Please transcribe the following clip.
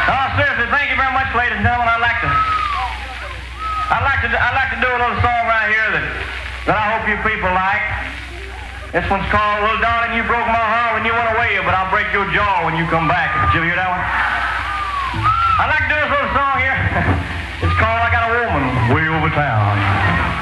Oh, seriously, thank you very much, ladies and gentlemen. I'd like to do a little song right here that I hope you people like. This one's called "Little Darling, You Broke My Heart When You Went Away, But I'll Break Your Jaw When You Come Back." Did you hear that one? I'd like to do this little song here.